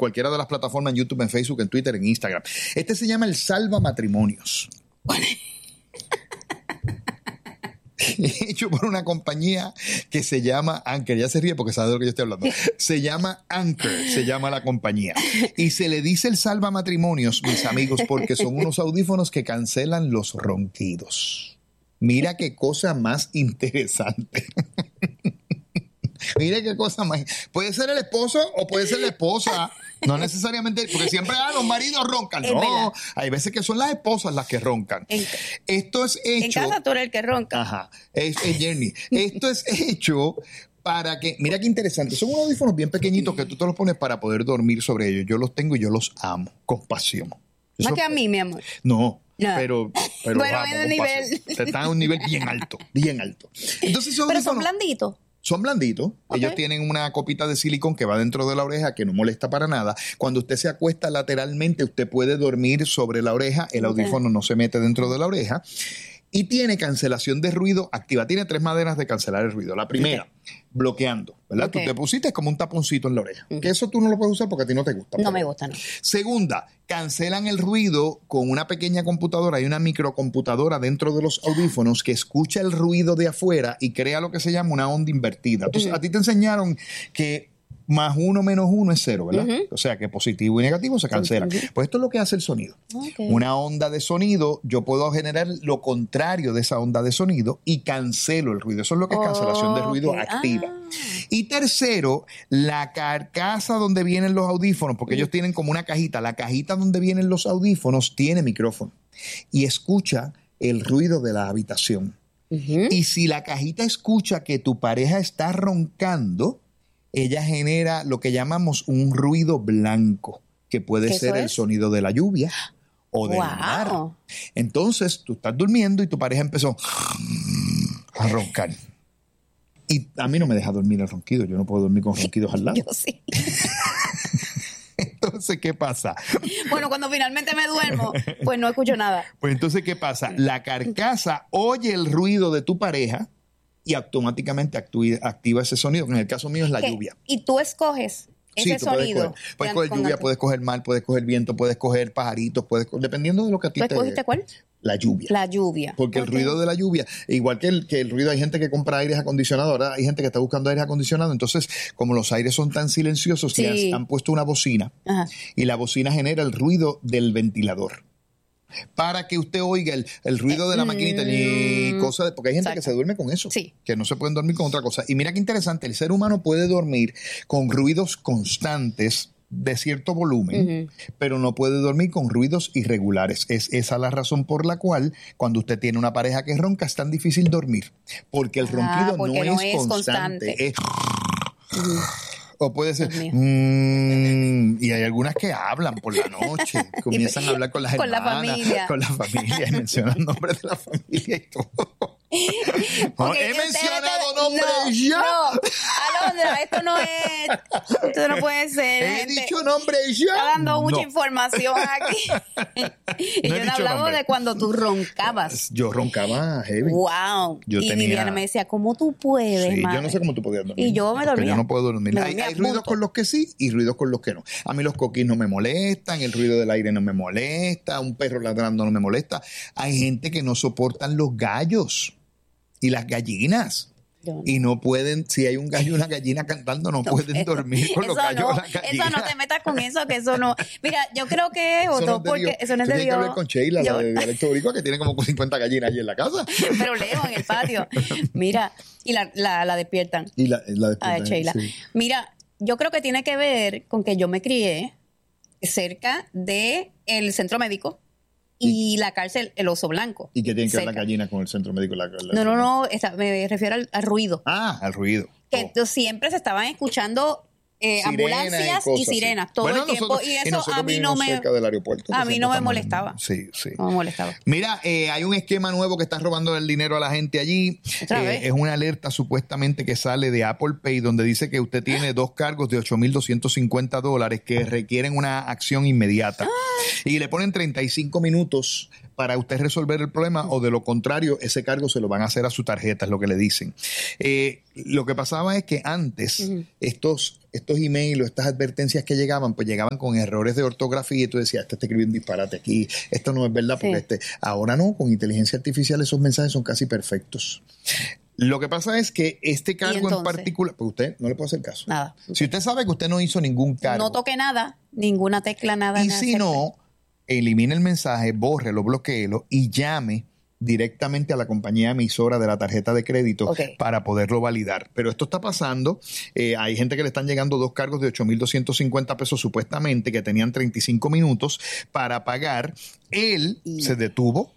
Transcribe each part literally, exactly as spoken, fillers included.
cualquiera de las plataformas, en YouTube, en Facebook, en Twitter, en Instagram. Este se llama el Salva Matrimonios. Hecho por una compañía que se llama Anchor. Ya se ríe porque sabe de lo que yo estoy hablando. Se llama Anchor, se llama la compañía. Y se le dice el Salva Matrimonios, mis amigos, porque son unos audífonos que cancelan los ronquidos. Mira qué cosa más interesante. Mira qué cosa más. Puede ser el esposo o puede ser la esposa. No necesariamente, porque siempre ah, los maridos roncan. Es no, verdad. hay veces que son las esposas las que roncan. En, Esto es hecho. en casa tú eres el que ronca. Ajá, es, es Jenny. Esto es hecho para que, mira qué interesante, son unos audífonos bien pequeñitos que tú te los pones para poder dormir sobre ellos. Yo los tengo y yo los amo con pasión. Más Eso- que a mí, mi amor. No, No. pero, pero Bueno, vamos, en el con nivel. pasión. Están a un nivel bien alto, bien alto. Entonces esos Pero son audífonos blanditos. son blanditos. Ok. Ellos tienen una copita de silicón que va dentro de la oreja que no molesta para nada. Cuando usted se acuesta lateralmente, usted puede dormir sobre la oreja. El Ok. audífono no se mete dentro de la oreja. Y tiene cancelación de ruido activa. Tiene tres maneras de cancelar el ruido. La primera, bloqueando, ¿verdad? Ok. Tú te pusiste como un taponcito en la oreja. Que eso tú no lo puedes usar porque a ti no te gusta. No pero- me gusta, no. Segunda, cancelan el ruido con una pequeña computadora. Hay una microcomputadora dentro de los audífonos que escucha el ruido de afuera y crea lo que se llama una onda invertida. Entonces, Ujú. a ti te enseñaron que más uno menos uno es cero, ¿verdad? Ujú. O sea, que positivo y negativo se cancelan. Ujú. Pues esto es lo que hace el sonido. Ok. Una onda de sonido, yo puedo generar lo contrario de esa onda de sonido y cancelo el ruido. Eso es lo que es cancelación de ruido Ok. activa. Ah. Y tercero, la carcasa donde vienen los audífonos, porque ellos tienen como una cajita. La cajita donde vienen los audífonos tiene micrófono y escucha el ruido de la habitación. Ujú. Y si la cajita escucha que tu pareja está roncando, ella genera lo que llamamos un ruido blanco, que puede ¿Qué eso ser el es? sonido de la lluvia o del Wow. mar. Entonces, tú estás durmiendo y tu pareja empezó a roncar. Y a mí no me deja dormir el ronquido. Yo no puedo dormir con ronquidos al lado. Yo sí. Entonces, ¿qué pasa? Bueno, cuando finalmente me duermo, pues no escucho nada. Pues entonces, ¿qué pasa? La carcasa oye el ruido de tu pareja y automáticamente actúa- activa ese sonido, que en el caso mío es la ¿Qué? lluvia. Y tú escoges ese Sí, tú puedes sonido. coger, puedes de- coger con lluvia, antes. puedes coger mar, puedes coger viento, puedes coger pajaritos, puedes co- dependiendo de lo que a ti ¿Tú te... escogiste cuál? La lluvia. La lluvia. Porque Ok. el ruido de la lluvia, igual que el, que el ruido, hay gente que compra aires acondicionados, ahora hay gente que está buscando aires acondicionados, entonces como los aires son tan silenciosos, Sí. le han, han puesto una bocina Ajá. y la bocina genera el ruido del ventilador. Para que usted oiga el, el ruido de la maquinita y Mm. cosas, de- porque hay gente Exacto. que se duerme con eso, Sí. que no se pueden dormir con otra cosa. Y mira qué interesante, el ser humano puede dormir con ruidos constantes de cierto volumen, Ujú. pero no puede dormir con ruidos irregulares. Es esa la razón por la cual cuando usted tiene una pareja que ronca es tan difícil dormir, porque el Ah, ronquido porque no, no es, es constante. constante. Es- o puede ser, Dios mm, y hay algunas que hablan por la noche, comienzan a hablar con las Con la hermanas, familia. con la familia, y mencionan nombres de la familia y todo. No, Porque he ustedes mencionado te- nombres no, ya. No, Alondra, esto no es. Esto no puede ser. He gente. dicho nombres ya. Está dando mucha No. información aquí. y No he yo he dicho hablado nombre. de cuando tú roncabas. Yo roncaba heavy. Wow. Yo y tenía- Viviana me decía, ¿cómo tú puedes, Sí, madre? yo no sé cómo tú podías dormir. Y yo me Porque dormía. yo no puedo dormir. Me Hay, dormía hay ruidos punto. con los que sí y ruidos con los que no. A mí los coquís no me molestan, el ruido del aire no me molesta, un perro ladrando no me molesta. Hay gente que no soportan los gallos y las gallinas. Yo no. Y no pueden, si hay un gallo y una gallina cantando, no, pueden eso- dormir con los eso gallos no, o las gallinas. Eso no te metas con eso, que eso no. Mira, yo creo que es Eso no otro, es de porque Dios. eso no es Tú de tienes que Dios. hablar con Sheila, Yo- la de dialecto boricua, que tiene como cincuenta gallinas allí en la casa. Pero leo en el patio. Mira, y la, la, la despiertan. Y la, la A despiertan, Sheila. sí. Mira, yo creo que tiene que ver con que yo me crié cerca de el centro médico y la cárcel El Oso Blanco. ¿Y qué tiene que ver la Cerca. gallina con el centro médico? La, la- No, no, no, esta- me refiero al, al ruido. Ah, al ruido. Que Oh. tú- siempre se estaban escuchando eh, Sirenas y ambulancias y, cosas, sí. sirenas todo Bueno, el tiempo. nosotros- y y eso nosotros a mí no vivimos me, cerca del aeropuerto, a que mí siempre no me estamos- molestaba. Sí, sí. no me molestaba. Mira, eh, hay un esquema nuevo que está robando el dinero a la gente allí. ¿Otra Eh, vez? es una alerta supuestamente que sale de Apple Pay donde dice que usted tiene dos cargos de ocho mil doscientos cincuenta dólares que requieren una acción inmediata. Y le ponen treinta y cinco minutos para usted resolver el problema, o de lo contrario, ese cargo se lo van a hacer a su tarjeta, es lo que le dicen. Eh, lo que pasaba es que antes uh-huh. estos, estos emails o estas advertencias que llegaban, pues llegaban con errores de ortografía y tú decías, este está escribiendo un disparate aquí, esto no es verdad, porque sí. este, ahora no, con inteligencia artificial esos mensajes son casi perfectos. Lo que pasa es que este cargo en particular, pues usted no le puede hacer caso. Nada. Si usted sabe que usted no hizo ningún cargo. No toque nada, ninguna tecla, nada. Y nada si no, elimine el mensaje, bórrelo, bloquéelo y llame directamente a la compañía emisora de la tarjeta de crédito okay. para poderlo validar. Pero esto está pasando. Eh, hay gente que le están llegando dos cargos de ocho mil doscientos cincuenta pesos supuestamente, que tenían treinta y cinco minutos para pagar. Él y... se detuvo.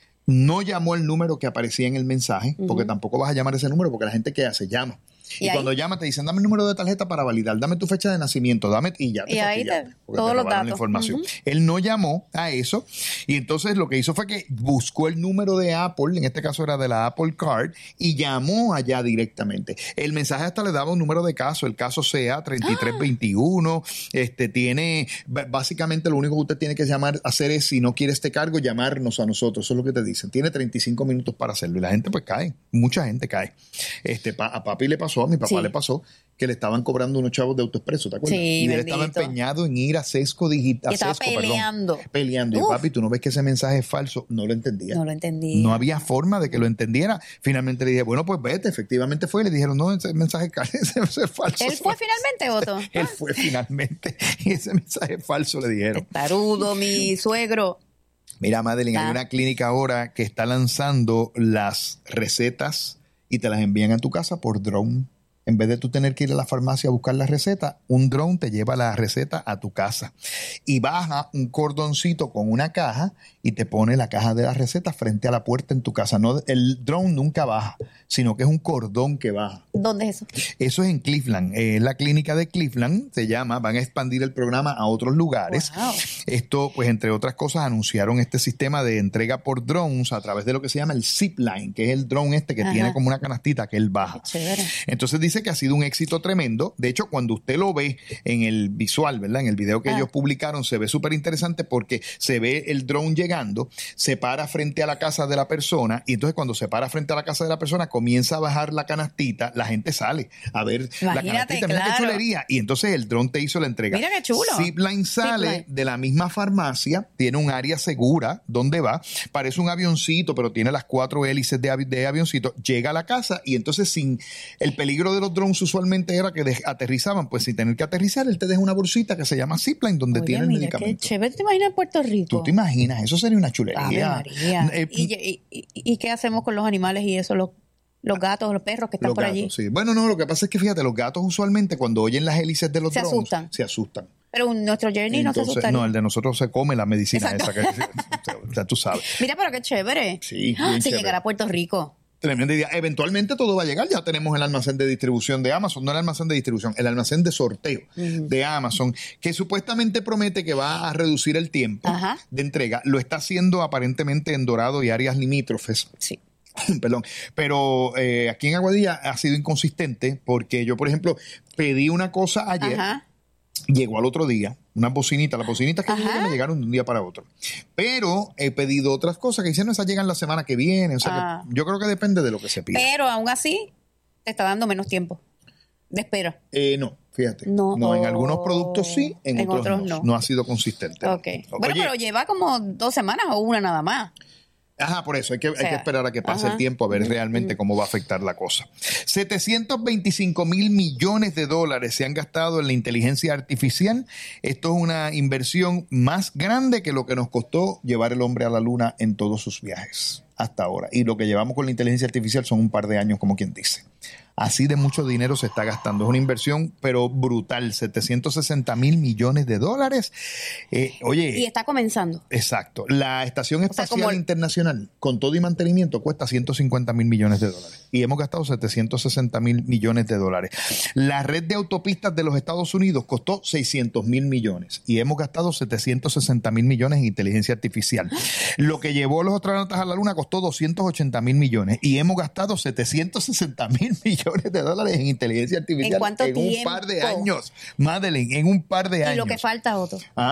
No llamó el número que aparecía en el mensaje, uh-huh. porque tampoco vas a llamar ese número, porque la gente que hace llama. Y, y cuando llama te dicen, dame el número de tarjeta para validar, dame tu fecha de nacimiento, dame y ya te Y ahí te, todos te los datos. La información. Uh-huh. Él no llamó a eso y entonces lo que hizo fue que buscó el número de Apple, en este caso era de la Apple Card, y llamó allá directamente. El mensaje hasta le daba un número de caso, el caso sea treinta y tres veintiuno, ah. este tiene, básicamente lo único que usted tiene que llamar, hacer es, si no quiere este cargo, llamarnos a nosotros, eso es lo que te dicen. Tiene treinta y cinco minutos para hacerlo y la gente pues cae, mucha gente cae. Este, pa, a papi le pasó, a mi papá sí. le pasó, que le estaban cobrando unos chavos de AutoExpreso, ¿te acuerdas? Sí, y él bendito. estaba empeñado en ir a Sesco Digital. Y estaba Sesco, peleando. Perdón, peleando. Uf. Y papi, tú no ves que ese mensaje es falso. No lo entendía. No lo entendía. No había forma de que lo entendiera. Finalmente le dije, bueno, pues vete. Efectivamente fue. Y le dijeron, no, ese mensaje ese, ese es falso. ¿Él fue finalmente, Otto? Él fue finalmente. Y ese mensaje es falso, le dijeron. Tarudo, mi suegro. Mira, Madeline, ah. hay una clínica ahora que está lanzando las recetas y te las envían a tu casa por drone. En vez de tú tener que ir a la farmacia a buscar la receta, un drone te lleva la receta a tu casa y baja un cordoncito con una caja y te pone la caja de la receta frente a la puerta en tu casa. No, el drone nunca baja, sino que es un cordón que baja. ¿Dónde es eso? Eso es en Cleveland. Es eh, la clínica de Cleveland, se llama. Van a expandir el programa a otros lugares. Wow. Esto, pues, entre otras cosas, anunciaron este sistema de entrega por drones a través de lo que se llama el zipline, que es el drone este que Ajá. tiene como una canastita que él baja. Qué chévere. Entonces dice que ha sido un éxito tremendo. De hecho, cuando usted lo ve en el visual, ¿verdad? En el video que ah. ellos publicaron, se ve súper interesante porque se ve el drone llegando, se para frente a la casa de la persona y entonces cuando se para frente a la casa de la persona comienza a bajar la canastita, la gente sale a ver Imagínate, la canastita. Claro. Mira qué chulería. Y entonces el drone te hizo la entrega. Mira qué chulo. Zipline sale Zipline. de la misma farmacia, tiene un área segura donde va, parece un avioncito, pero tiene las cuatro hélices de, avi- de avioncito, llega a la casa y entonces sin el peligro de los drones usualmente era que de- aterrizaban, pues sin tener que aterrizar, él te deja una bolsita que se llama Zipline donde Oye, tiene el mira, medicamento. Qué chévere, ¿te imaginas en Puerto Rico? ¿Tú te imaginas? Eso sería una chulería. Ave María. Eh, ¿Y, y, y, ¿Y qué hacemos con los animales y eso? Los, los gatos, los perros que están los por gatos, allí. Sí. Bueno, no, lo que pasa es que fíjate, los gatos usualmente cuando oyen las hélices de los se drones asustan. se asustan. Pero nuestro Journey Entonces, no se asustaría. No, el de nosotros se come la medicina Exacto. esa que o sea, tú sabes. Mira, pero qué chévere. Sí, ¡Ah! Si chévere. llegara a Puerto Rico. Tremenda idea. Eventualmente todo va a llegar. Ya tenemos el almacén de distribución de Amazon, no el almacén de distribución, el almacén de sorteo uh-huh. de Amazon, que supuestamente promete que va a reducir el tiempo uh-huh. de entrega. Lo está haciendo aparentemente en Dorado y áreas limítrofes. Sí. Perdón, pero eh, aquí en Aguadilla ha sido inconsistente porque yo, por ejemplo, pedí una cosa ayer, uh-huh. llegó al otro día, unas bocinitas, las bocinitas que uh-huh. llegan me llegaron de un día para otro, pero he pedido otras cosas que dicen, no, esas llegan la semana que viene, o sea, uh-huh. que yo creo que depende de lo que se pida. Pero aún así, te está dando menos tiempo de espera. Eh, no. Fíjate, no, no, en algunos productos sí, en, en otros, otros no. no. No ha sido consistente. Okay. No. Bueno, Oye, pero lleva como dos semanas o una nada más. Ajá, por eso hay que, o sea, hay que esperar a que pase ajá. el tiempo a ver realmente cómo va a afectar la cosa. setecientos veinticinco mil millones de dólares se han gastado en la inteligencia artificial. Esto es una inversión más grande que lo que nos costó llevar el hombre a la luna en todos sus viajes hasta ahora. Y lo que llevamos con la inteligencia artificial son un par de años, como quien dice. Así de mucho dinero se está gastando. Es una inversión, pero brutal. setecientos sesenta mil millones de dólares. Eh, oye. Y está comenzando. Exacto. La Estación Espacial o sea, como Internacional, con todo y mantenimiento, cuesta ciento cincuenta mil millones de dólares. Y hemos gastado setecientos sesenta mil millones de dólares. La red de autopistas de los Estados Unidos costó seiscientos mil millones. Y hemos gastado setecientos sesenta mil millones en inteligencia artificial. Lo que llevó a los astronautas a la Luna costó doscientos ochenta mil millones. Y hemos gastado setecientos sesenta mil millones de dólares en inteligencia artificial en, en un par de años, Madeline, en un par de años. Y lo que falta, Otto. ¿Ah?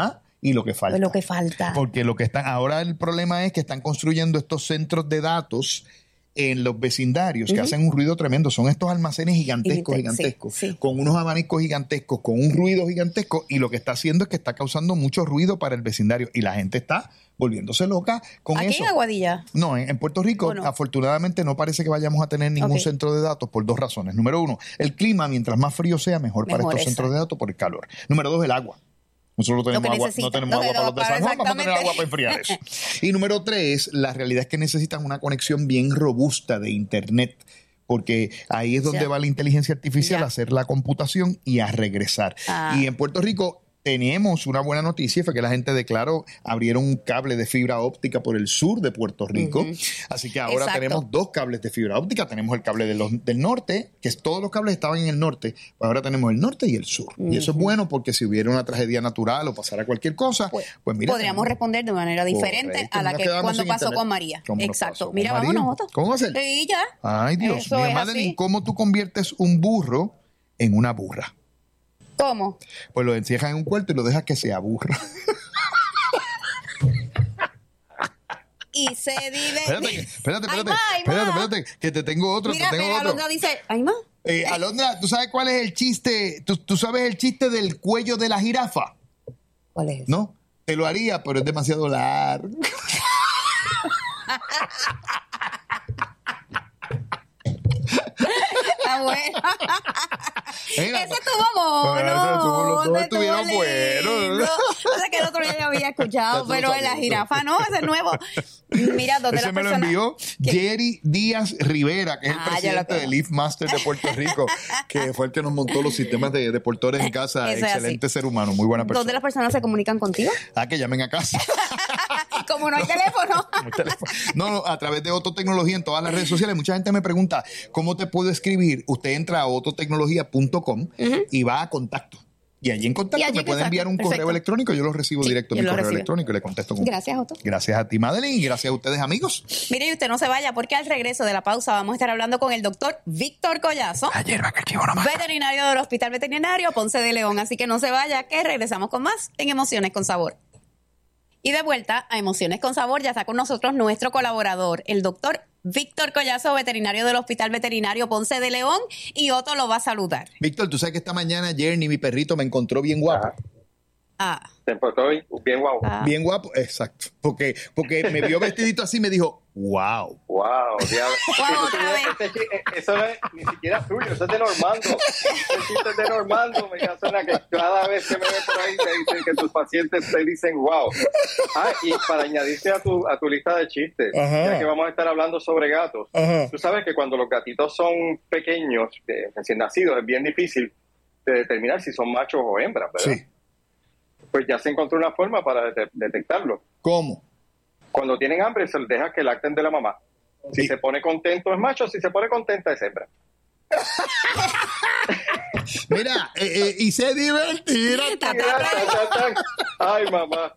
y lo que falta. Lo que falta. Porque lo que están, ahora el problema es que están construyendo estos centros de datos en los vecindarios que uh-huh. hacen un ruido tremendo. Son estos almacenes gigantescos, gigantescos, sí, sí. con unos abanicos gigantescos, con un ruido gigantesco, y lo que está haciendo es que está causando mucho ruido para el vecindario y la gente está volviéndose loca con ¿Aquí eso. ¿Aquí en Aguadilla? No, en, en Puerto Rico, oh, no. afortunadamente no parece que vayamos a tener ningún okay. centro de datos por dos razones. Número uno, el clima, mientras más frío sea, mejor, mejor para estos exacto. centros de datos por el calor. Número dos, el agua. Nosotros tenemos agua, no tenemos agua para los de San Juan, vamos a tener agua para enfriar eso. Y número tres, la realidad es que necesitan una conexión bien robusta de internet, porque ahí es donde ya. va la inteligencia artificial ya. a hacer la computación y a regresar. Ah. Y en Puerto Rico tenemos una buena noticia, fue que la gente de Claro abrieron un cable de fibra óptica por el sur de Puerto Rico, uh-huh. así que ahora Exacto. tenemos dos cables de fibra óptica, tenemos el cable de los, del norte, que es, todos los cables estaban en el norte, pues ahora tenemos el norte y el sur, uh-huh. y eso es bueno porque si hubiera una tragedia natural o pasara cualquier cosa, pues, pues mira, podríamos tenemos, responder de manera diferente correcto, a la que cuando pasó internet. Con María. Exacto, con mira, María? vámonos. ¿Cómo va a ser? Sí, ya. Ay, Dios mío, Madeline, ¿cómo tú conviertes un burro en una burra? ¿Cómo? Pues lo encierras en un cuarto y lo dejas que se aburra. Y se dive... Espérate, espérate, espérate, ay, espérate, espérate, que te tengo otro, Mira, te tengo otro. Alondra dice, ay, ma. Eh, Alondra, ¿tú sabes cuál es el chiste? ¿Tú, ¿Tú sabes el chiste del cuello de la jirafa? ¿Cuál es? ¿No? Te lo haría, pero es demasiado largo. Está bueno. Mira, ese estuvo mono. Todos estuvieron buenos. O sea que el otro día yo había escuchado, pero en la jirafa no, ese es nuevo. Mira, ¿dónde ese la me persona? lo envió Jerry Díaz Rivera, que es el ah, presidente del Leaf Master de Puerto Rico, que fue el que nos montó los sistemas de, de portores en casa. Eso excelente ser humano, muy buena persona. ¿Dónde las personas se comunican contigo? Ah, que llamen a casa. Como no hay teléfono. No, hay teléfono. No, no, a través de Ototecnología en todas las redes sociales. Mucha gente me pregunta, ¿cómo te puedo escribir? Usted entra a ototecnología punto com uh-huh. y va a contacto. Y allí en contacto allí me puede enviar un Perfecto. correo electrónico. Yo lo recibo sí, directo en mi correo recibo. electrónico y le contesto. Con... Gracias, Otto. Gracias a ti, Madeline, y gracias a ustedes, amigos. Mire, y usted no se vaya, porque al regreso de la pausa vamos a estar hablando con el doctor Víctor Collazo, Ayer va que chivo nomás. veterinario del Hospital Veterinario Ponce de León. Así que no se vaya, que regresamos con más en Emociones con Sabor. Y de vuelta a Emociones con Sabor, ya está con nosotros nuestro colaborador, el doctor Víctor Collazo, veterinario del Hospital Veterinario Ponce de León, y Otto lo va a saludar. Víctor, tú sabes que esta mañana Jerny, mi perrito, me encontró bien guapo. Ah. Te encontró bien guapo. Ah. Bien guapo, exacto. Porque, porque me vio vestidito así y me dijo, wow. Wow, diablo. Wow, otra vez. Eso no es ni siquiera tuyo, eso es de Normando. Eso es de Normando. Me suena que cada vez que me ven por ahí te dicen que tus pacientes te dicen wow. Ah, y para añadirte a tu, a tu lista de chistes, Ajá. ya que vamos a estar hablando sobre gatos, Ajá. tú sabes que cuando los gatitos son pequeños, recién nacidos, es bien difícil de determinar si son machos o hembras, ¿verdad? Sí. Pues ya se encontró una forma para det- detectarlo. ¿Cómo? Cuando tienen hambre, se les deja que lacten de la mamá. Si sí. se pone contento es macho, si se pone contenta es hembra. Mira, eh, eh, y se divertirá. Ay, mamá.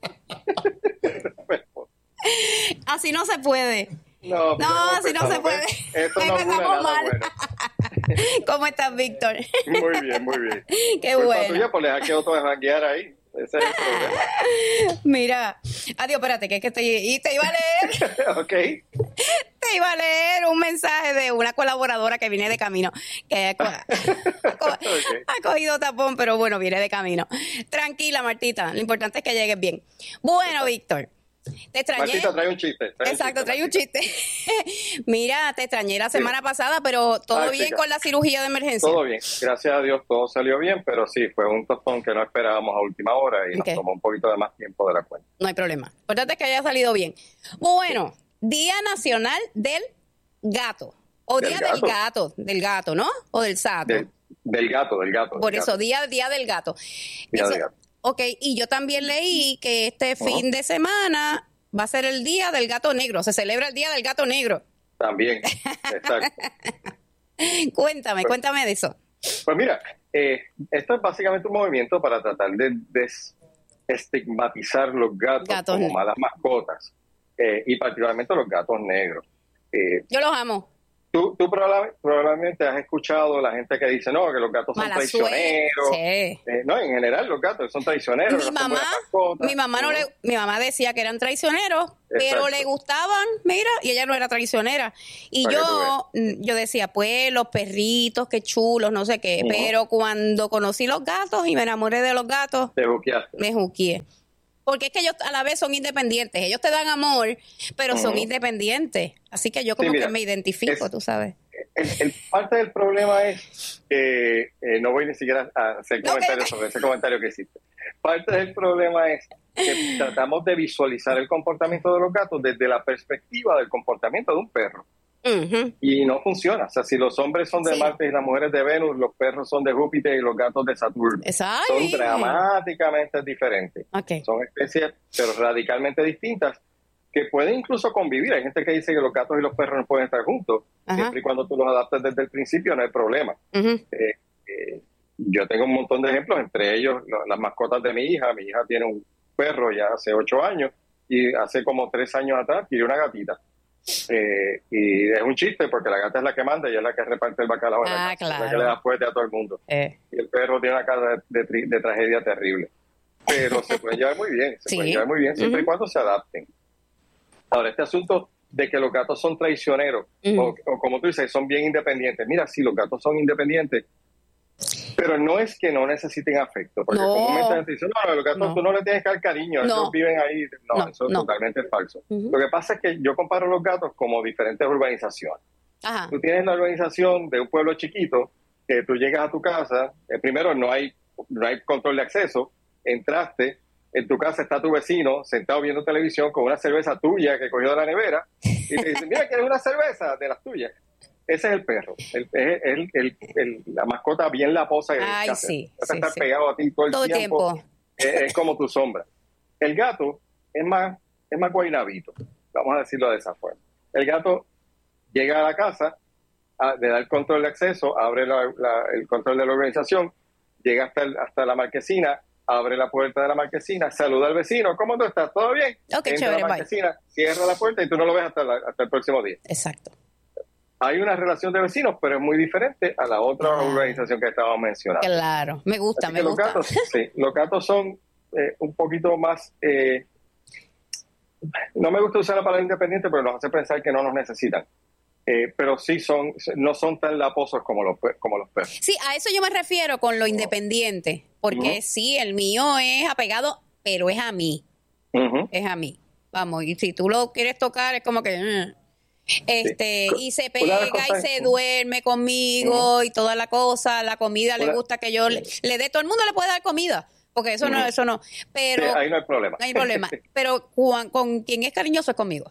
Así no se puede. No, no así no se puede. Esto no es nada mal. bueno. ¿Cómo estás, Víctor? Muy bien, muy bien. Qué pues bueno. Tuya, pues le deja que otro janguear ahí. Ese es el problema. Mira, adiós, espérate, que es que estoy... Y te iba a leer... Ok. Te iba a leer un mensaje de una colaboradora que viene de camino, que ha, co- ha, co- okay. ha cogido tapón, pero bueno, viene de camino. Tranquila, Martita, lo importante es que llegues bien. Bueno, Víctor, te extrañé. Martita, trae un chiste. Trae Exacto, un chiste, trae un chiste. Mira, te extrañé la semana sí. pasada, pero todo Ay, bien chica. con la cirugía de emergencia. Todo bien, gracias a Dios todo salió bien, pero sí, fue un tostón que no esperábamos a última hora y okay. nos tomó un poquito de más tiempo de la cuenta. No hay problema. Lo importante es que haya salido bien. Bueno, Día Nacional del Gato. O ¿Del Día gato? del Gato, del gato, ¿no? O del sato. Del, del gato, del gato. Por del eso, gato. día, día del gato. Día Eso, del gato. Ok, y yo también leí que este Uh-huh. fin de semana va a ser el Día del Gato Negro. Se celebra el Día del Gato Negro. También, exacto. Cuéntame, pues, cuéntame de eso. Pues mira, eh, esto es básicamente un movimiento para tratar de desestigmatizar los gatos, Gatos como negros. malas mascotas, eh, y particularmente los gatos negros. Eh, Yo los amo. Tú, tú probable- probablemente has escuchado la gente que dice, no, que los gatos son Mala traicioneros. suerte. Sí. Eh, no, en general los gatos son traicioneros. Mi no son mamá, buenas mascotas. mi mamá no le, mi mamá decía que eran traicioneros, pero Exacto. le gustaban, mira, y ella no era traicionera. Y Para que yo, mm, yo decía, pues, los perritos, qué chulos, no sé qué. Ujú. Pero cuando conocí los gatos y me enamoré de los gatos, Te buqueaste. me juqueé. Porque es que ellos a la vez son independientes. Ellos te dan amor, pero son Ujú. independientes. Así que yo Sí, como mira, que me identifico, es- tú sabes. El, el- parte del problema es que eh, no voy ni siquiera a hacer No, comentarios que- sobre ese comentario que hiciste. Parte del problema es que tratamos de visualizar el comportamiento de los gatos desde la perspectiva del comportamiento de un perro. Ujú. Y no funciona. O sea, si los hombres son de Sí. Marte y las mujeres de Venus, los perros son de Júpiter y los gatos de Saturno. Exacto. Son dramáticamente diferentes. Ok. Son especies, pero radicalmente distintas, que pueden incluso convivir. Hay gente que dice que los gatos y los perros no pueden estar juntos. Ajá. Siempre y cuando tú los adaptes desde el principio, no hay problema. Ujú. Eh, eh, yo tengo un montón de ejemplos, entre ellos lo- las mascotas de mi hija. Mi hija tiene un perro ya hace ocho años y hace como tres años atrás tiene una gatita. Eh, y es un chiste porque la gata es la que manda y ella es la que reparte el bacalao en la Ah, casa, es la claro. que le da fuerte a todo el mundo. Eh, Y el perro tiene una cara de, de tri- de tragedia terrible. Pero se pueden llevar muy bien, se Sí. pueden llevar muy bien siempre y Ujú. cuando se adapten. Ahora, este asunto de que los gatos son traicioneros, Ujú. o, o como tú dices, son bien independientes. Mira, sí, los gatos son independientes, pero no es que no necesiten afecto, porque No. comúnmente la gente dice, no, no, los gatos No. tú no le tienes que dar cariño, No. ellos viven ahí. No, No, eso es no. totalmente falso. Ujú. Lo que pasa es que yo comparo los gatos como diferentes urbanizaciones. Ajá. Tú tienes la urbanización de un pueblo chiquito, que tú llegas a tu casa, eh, primero no hay, no hay control de acceso, entraste, en tu casa está tu vecino sentado viendo televisión con una cerveza tuya que cogió de la nevera y te dice, mira, ¿quieres una cerveza de las tuyas? Ese es el perro, el, es el, el- el- la mascota bien laposa. que Ay, hace. sí, Va a sí, estar sí. pegado a ti todo el Todo el tiempo. tiempo. Es, es como tu sombra. El gato es más, es más guaynabito, vamos a decirlo de esa forma. El gato llega a la casa, a- le da el control de acceso, abre la- la- el control de la organización, llega hasta, el- hasta la marquesina, abre la puerta de la marquesina, saluda al vecino, ¿cómo tú estás? ¿Todo bien? Ok, Entra chévere, a la bye. marquesina, cierra la puerta y tú no lo ves hasta, la- hasta el próximo día. Exacto. Hay una relación de vecinos, pero es muy diferente a la otra Claro. organización que estábamos mencionando. Claro. Me gusta, Así me que los gusta. gatos, sí, los gatos son eh, un poquito más, eh, no me gusta usar la palabra independiente, pero nos hace pensar que no nos necesitan. Eh, pero sí son, no son tan laposos como los, pe- como los perros. Sí, a eso yo me refiero con lo independiente. Porque Ujú. sí, el mío es apegado, pero es a mí. Ujú. Es a mí. Vamos, y si tú lo quieres tocar, es como que. mm. Este, Sí. y se Una pega de las y cosas- se duerme conmigo y toda la cosa. La comida le Una- gusta que yo le, le dé. Todo el mundo le puede dar comida. Porque eso no, Ujú. eso no. Pero. Sí, ahí no hay problema. No hay problema. Pero Juan, con quien es cariñoso es conmigo.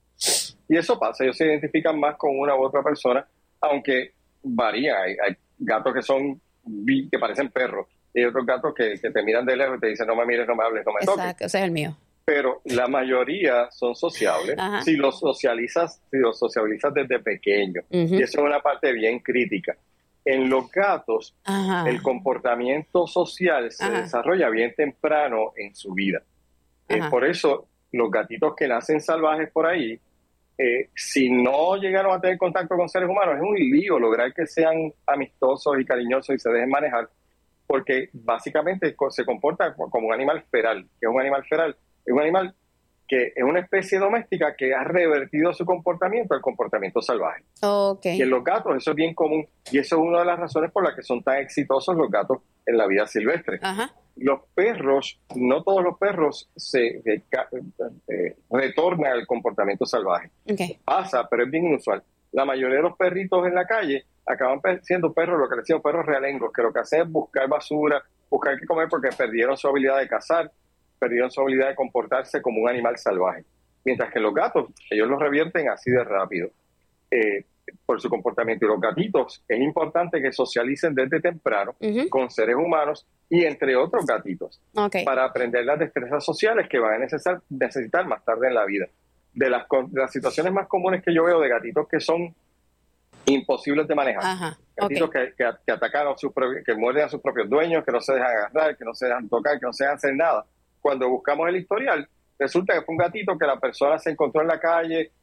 Y eso pasa, ellos se identifican más con una u otra persona, aunque varía. Hay, hay gatos que son bi- que parecen perros, y hay otros gatos que, que te miran de lejos y te dicen, no me mires, no me hables, no me toques. Exacto, ese es el mío. Pero la mayoría son sociables Ajá. si los socializas, si los socializas desde pequeño. Ujú. Y eso es una parte bien crítica. En los gatos, Ajá. el comportamiento social se Ajá. desarrolla bien temprano en su vida. Eh, Ajá. por eso, los gatitos que nacen salvajes por ahí, eh, si no llegaron a tener contacto con seres humanos, es un lío lograr que sean amistosos y cariñosos y se dejen manejar, porque básicamente co- se comporta co- como un animal feral. ¿Qué es un animal feral? Es un animal que es una especie doméstica que ha revertido su comportamiento al comportamiento salvaje. Ok. Y en los gatos eso es bien común, y eso es una de las razones por las que son tan exitosos los gatos en la vida silvestre. Ajá. Los perros, no todos los perros se eh, ca- eh, retornan al comportamiento salvaje. Ok. Pasa, pero es bien inusual. La mayoría de los perritos en la calle acaban pe- siendo perros, lo que le decían perros realengos, que lo que hacen es buscar basura, buscar qué comer porque perdieron su habilidad de cazar, perdieron su habilidad de comportarse como un animal salvaje. Mientras que los gatos, ellos los revierten así de rápido eh, por su comportamiento. Y los gatitos, es importante que socialicen desde temprano Ujú. con seres humanos y entre otros gatitos Ok. para aprender las destrezas sociales que van a necesitar, necesitar más tarde en la vida. De las, con- de las situaciones más comunes que yo veo de gatitos que son imposibles de manejar. Ajá. Gatitos Ok. que, que, que atacan a sus propios, que muerden a sus propios dueños, que no se dejan agarrar, que no se dejan tocar, que no se dejan hacer nada. Cuando buscamos el historial, resulta que fue un gatito que la persona se encontró en la calle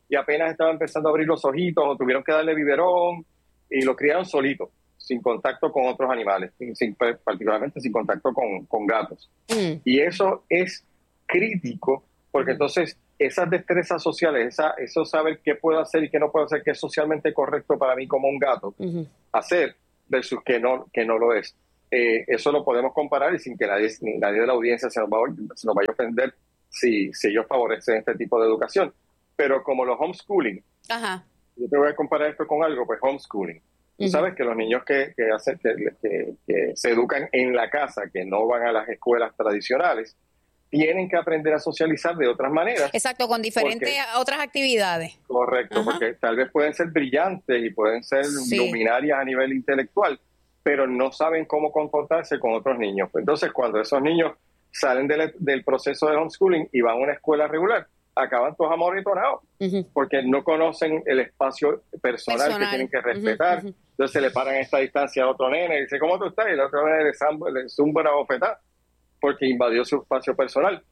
y apenas estaba empezando a abrir los ojitos o tuvieron que darle biberón y lo criaron solito, sin contacto con otros animales, sin, sin, particularmente sin contacto con, con gatos. Mm. Y eso es crítico porque mm. entonces esas destrezas sociales, esa, eso saber qué puedo hacer y qué no puedo hacer, que es socialmente correcto para mí como un gato, mm-hmm. hacer versus que no, que no lo es. Eh, eso lo podemos comparar y sin que nadie, nadie de la audiencia se nos, va, se nos vaya a ofender si, si ellos favorecen este tipo de educación. Pero como los homeschooling, Ajá. yo te voy a comparar esto con algo, pues homeschooling. Tú uh-huh. sabes que los niños que, que, hacen, que, que, que se educan en la casa, que no van a las escuelas tradicionales, tienen que aprender a socializar de otras maneras. Exacto, con diferentes porque, otras actividades. Correcto, uh-huh. porque tal vez pueden ser brillantes y pueden ser sí. luminarias a nivel intelectual, pero no saben cómo comportarse con otros niños. Entonces, cuando esos niños salen del, del proceso de homeschooling y van a una escuela regular, acaban todos amorritonados, uh-huh. porque no conocen el espacio personal, personal. que tienen que respetar. Uh-huh, uh-huh. Entonces se le paran a esta distancia a otro nene y dice, ¿cómo tú estás? Y el otro nene le zumba una bofetada porque invadió su espacio personal.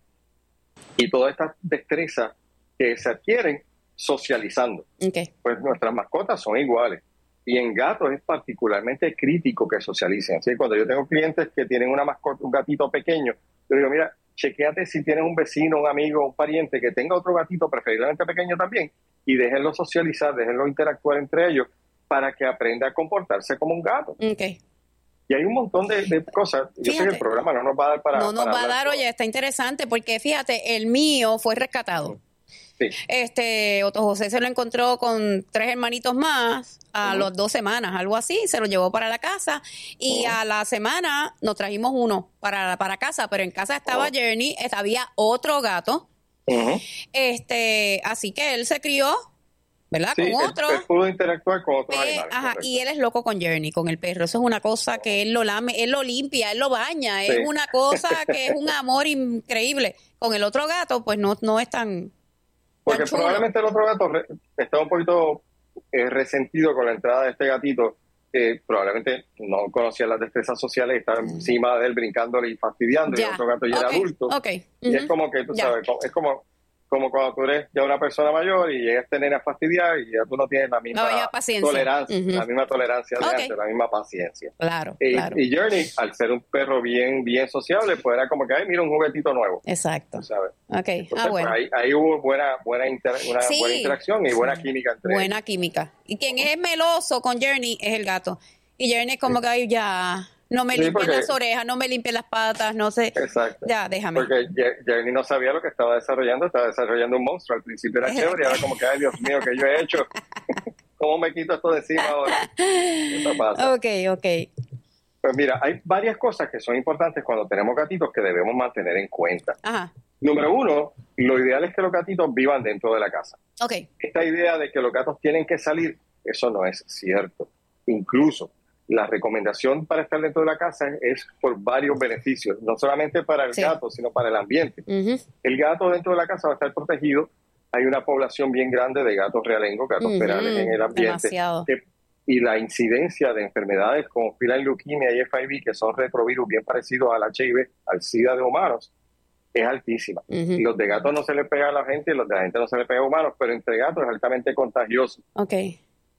Y todas estas destrezas que se adquieren socializando. Okay. Pues nuestras mascotas son iguales. Y en gatos es particularmente crítico que socialicen. Así que cuando yo tengo clientes que tienen una mascota, un gatito pequeño, yo digo, mira, chequéate si tienes un vecino, un amigo, un pariente que tenga otro gatito, preferiblemente pequeño también, y déjenlo socializar, déjenlo interactuar entre ellos para que aprenda a comportarse como un gato. Okay. Y hay un montón de, de cosas. Yo fíjate, sé que el programa no nos va a dar para... No nos para va a dar, oye, está interesante, porque fíjate, el mío fue rescatado. Sí. Este, Otto José se lo encontró con tres hermanitos más a uh-huh. las dos semanas, algo así, se lo llevó para la casa y uh-huh. a la semana nos trajimos uno para, para casa, pero en casa estaba uh-huh. Journey, había otro gato, uh-huh. este, así que él se crió, ¿verdad? Sí, con otro. Él, él pudo interactuar con otros Pe- animales. Ajá, y él es loco con Journey, con el perro. Eso es una cosa que él lo lame, él lo limpia, él lo baña, sí. es una cosa que es un amor increíble. Con el otro gato, pues no, no es tan... Porque probablemente el otro gato re, estaba un poquito eh, resentido con la entrada de este gatito, que eh, probablemente no conocía las destrezas sociales y estaba mm. encima de él brincándole y fastidiando, ya. y el otro gato ya okay. era adulto. Okay. Uh-huh. Y es como que, tú ya. sabes, es como, como cuando tú eres ya una persona mayor y llegas a tener a fastidiar y ya tú no tienes la misma no, tolerancia, uh-huh. la misma tolerancia de okay. antes, la misma paciencia. Claro, y, claro. y Journey, al ser un perro bien bien sociable, pues era como que, ay, mira un juguetito nuevo. Exacto. ¿Sabes? Okay. Entonces, ah, bueno. pues, ahí, ahí hubo buena buena, inter, una sí. buena interacción y buena sí. química entre Buena ellos. química. Y quien es meloso con Journey es el gato. Y Journey es como sí. que, ay, ya... No me sí, limpien porque, las orejas, no me limpien las patas, no sé. Exacto. Ya, déjame. Porque Journey no sabía lo que estaba desarrollando, estaba desarrollando un monstruo. Al principio era chévere y ahora como que, ay, Dios mío, ¿qué yo he hecho? ¿Cómo me quito esto de encima ahora? Eso pasa. Ok, ok. Pues mira, hay varias cosas que son importantes cuando tenemos gatitos que debemos mantener en cuenta. Ajá. Número uno, lo ideal es que los gatitos vivan dentro de la casa. Ok. Esta idea de que los gatos tienen que salir, eso no es cierto. Incluso, la recomendación para estar dentro de la casa es por varios beneficios, no solamente para el sí. gato, sino para el ambiente. Uh-huh. El gato dentro de la casa va a estar protegido. Hay una población bien grande de gatos realengos, gatos uh-huh. perales en el ambiente. Que, y la incidencia de enfermedades como feline leukemia y F I V, que son retrovirus bien parecidos al H I V, al SIDA de humanos, es altísima. Uh-huh. Los de gatos no se le pega a la gente y los de la gente no se le pega a humanos, pero entre gatos es altamente contagioso. Okay.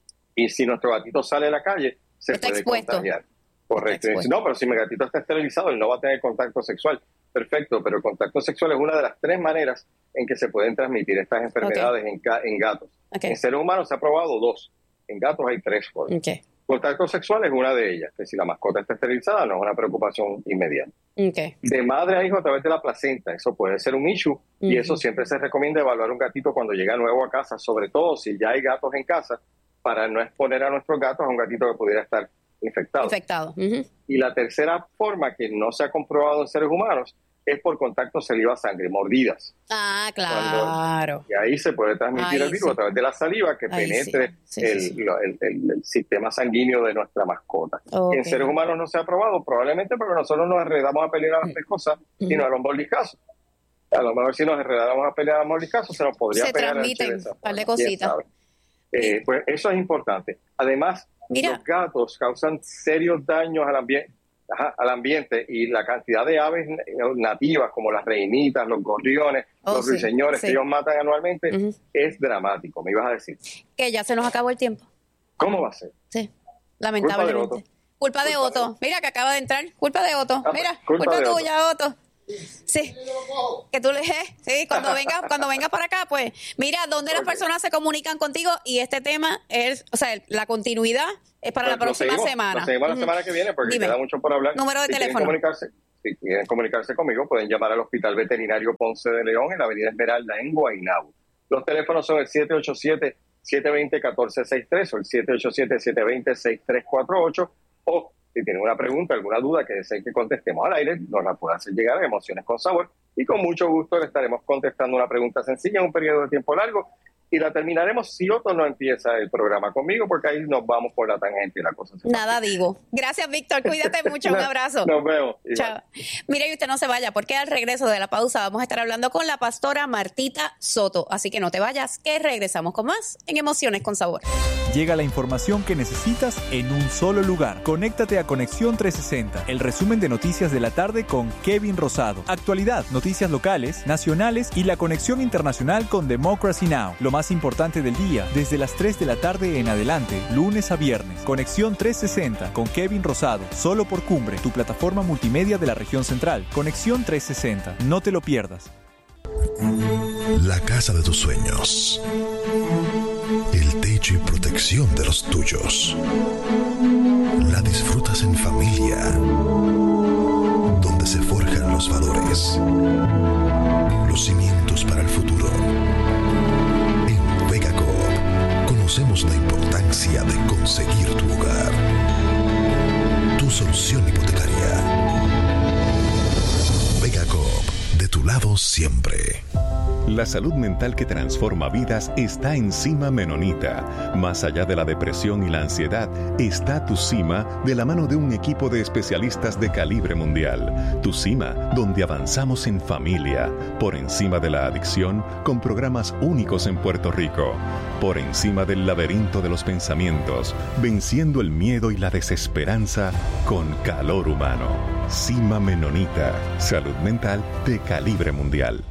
Y si nuestro gatito sale a la calle, se está puede expuesto. contagiar. Correcto. No, pero si mi gatito está esterilizado, él no va a tener contacto sexual. Perfecto, pero el contacto sexual es una de las tres maneras en que se pueden transmitir estas enfermedades okay. en, en gatos. Okay. En seres humanos se ha probado dos. En gatos hay tres formas. Okay. Contacto sexual es una de ellas, que si la mascota está esterilizada no es una preocupación inmediata. Okay. De madre a hijo a través de la placenta, eso puede ser un issue, uh-huh. y eso siempre se recomienda evaluar un gatito cuando llega nuevo a casa, sobre todo si ya hay gatos en casa, para no exponer a nuestros gatos a un gatito que pudiera estar infectado. Infectado. Uh-huh. Y la tercera forma que no se ha comprobado en seres humanos es por contacto saliva-sangre, mordidas. Ah, claro. Cuando, y ahí se puede transmitir Ay, el virus sí. a través de la saliva que Ay, penetre sí. Sí, el, sí, sí. El, el, el sistema sanguíneo de nuestra mascota. Okay. En seres humanos no se ha probado, probablemente porque nosotros nos enredamos a pelear a las tres cosas uh-huh. y no a los mordiscazos. A lo mejor si nos enredáramos a pelear a los mordiscazos se nos podría se pegar transmiten un par de cositas. Eh, pues eso es importante. Además, Mira. los gatos causan serios daños al ambiente. ajá, al ambiente, y la cantidad de aves nativas como las reinitas, los gorriones, oh, los sí, ruiseñores sí. que ellos matan anualmente, Uh-huh. es dramático. Me ibas a decir, Que ya se nos acabó el tiempo. ¿cómo va a ser? Sí, lamentablemente. Culpa de Otto. Otto. Mira que acaba de entrar. Culpa de Otto. Ah, Mira, culpa culpa, de tuya, Otto. Otto. Sí. Que tú le sí, cuando vengas, cuando vengas para acá, pues, mira, ¿dónde okay. las personas se comunican contigo? Y este tema es, o sea, la continuidad es para pues la próxima seguimos, semana. Lo seguimos uh-huh. la semana que viene porque Dime. queda mucho por hablar. Número de si teléfono. Quieren comunicarse, si quieren comunicarse conmigo, pueden llamar al Hospital Veterinario Ponce de León en la Avenida Esmeralda en Guaynabo. Los teléfonos son el siete ocho siete, siete dos cero, uno cuatro seis tres o el siete ocho siete, siete dos cero, seis tres cuatro ocho, o si tienen una pregunta, alguna duda que deseen que contestemos al aire, nos la pueden hacer llegar a Emociones con Sabor y con mucho gusto le estaremos contestando una pregunta sencilla en un periodo de tiempo largo y la terminaremos si Otto no empieza el programa conmigo, porque ahí nos vamos por la tangente y la cosa se Nada pasa. Digo. Gracias, Víctor. Cuídate mucho. Un abrazo. Nos vemos. Chao. Mire, y usted no se vaya, porque al regreso de la pausa vamos a estar hablando con la pastora Martita Soto. Así que no te vayas, que regresamos con más en Emociones con Sabor. Llega la información que necesitas en un solo lugar. Conéctate a Conexión trescientos sesenta, el resumen de noticias de la tarde con Kevin Rosado. Actualidad, noticias locales, nacionales y la conexión internacional con Democracy Now! Lo más importante del día, desde las tres de la tarde en adelante, lunes a viernes. Conexión trescientos sesenta con Kevin Rosado, solo por Cumbre, tu plataforma multimedia de la región central. Conexión trescientos sesenta, no te lo pierdas. La casa de tus sueños. El techo y protección de los tuyos. La disfrutas en familia, donde se forjan los valores, los cimientos para el futuro. En Vega Coop conocemos la importancia de conseguir tu hogar, tu solución hipotecaria. Vega Coop, de tu lado siempre. La salud mental que transforma vidas está en Cima Menonita. Más allá de la depresión y la ansiedad, está Tu Cima de la mano de un equipo de especialistas de calibre mundial. Tu Cima, donde avanzamos en familia, por encima de la adicción, con programas únicos en Puerto Rico. Por encima del laberinto de los pensamientos, venciendo el miedo y la desesperanza con calor humano. Cima Menonita, salud mental de calibre mundial.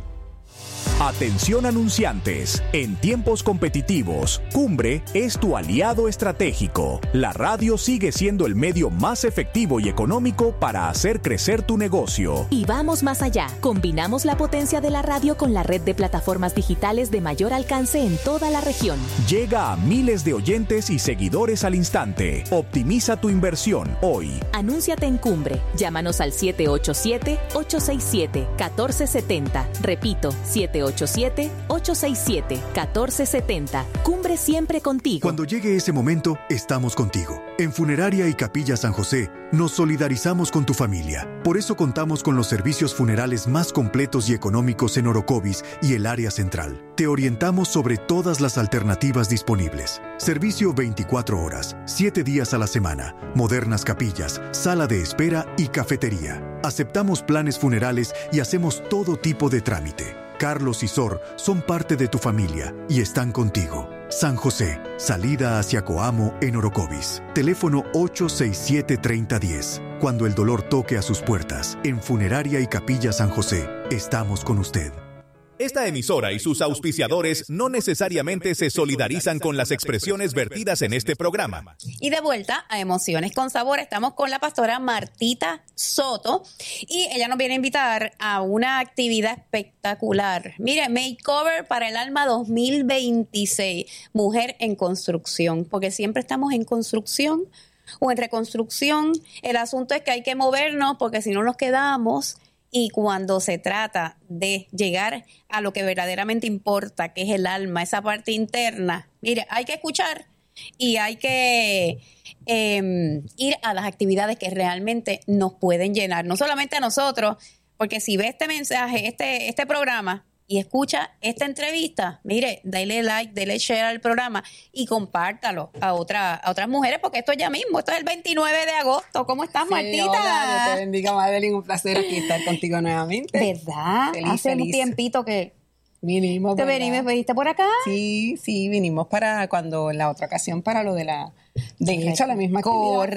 Atención anunciantes, en tiempos competitivos, Cumbre es tu aliado estratégico. La radio sigue siendo el medio más efectivo y económico para hacer crecer tu negocio. Y vamos más allá, combinamos la potencia de la radio con la red de plataformas digitales de mayor alcance en toda la región. Llega a miles de oyentes y seguidores al instante. Optimiza tu inversión hoy. Anúnciate en Cumbre, llámanos al siete ocho siete, ocho seis siete, uno cuatro siete cero. Repito, siete ocho siete, ocho seis siete, uno cuatro siete cero. Cumbre siempre contigo. Cuando llegue ese momento, estamos contigo. En Funeraria y Capilla San José, nos solidarizamos con tu familia. Por eso contamos con los servicios funerales más completos y económicos en Orocovis y el área central. Te orientamos sobre todas las alternativas disponibles. Servicio veinticuatro horas, siete días a la semana, modernas capillas, sala de espera y cafetería. Aceptamos planes funerales y hacemos todo tipo de trámite. Carlos y Sor son parte de tu familia y están contigo. San José, salida hacia Coamo en Orocovis. Teléfono ocho seis siete, tres cero uno cero. Cuando el dolor toque a sus puertas, en Funeraria y Capilla San José, estamos con usted. Esta emisora y sus auspiciadores no necesariamente se solidarizan con las expresiones vertidas en este programa. Y de vuelta a Emociones con Sabor, estamos con la pastora Martita Soto y ella nos viene a invitar a una actividad espectacular. Mire, Makeover para el Alma dos mil veintiséis, Mujer en Construcción, porque siempre estamos en construcción o en reconstrucción. El asunto es que hay que movernos porque si no nos quedamos. Y cuando se trata de llegar a lo que verdaderamente importa, que es el alma, esa parte interna, mire, hay que escuchar y hay que eh, ir a las actividades que realmente nos pueden llenar. No solamente a nosotros, porque si ve este mensaje, este, este programa y escucha esta entrevista, mire, dale like, dale share al programa y compártalo a, otra, a otras mujeres, porque esto es ya mismo, esto es el veintinueve de agosto. ¿Cómo estás, sí, Martita? Hola, Dios te bendiga, Madeline, un placer aquí estar contigo nuevamente. ¿Verdad? Feliz, Hace feliz. un tiempito que vinimos. ¿Te venimos, viniste por acá? Sí, sí, vinimos para cuando en la otra ocasión para lo de la, de hecho, la misma actividad. Correcto.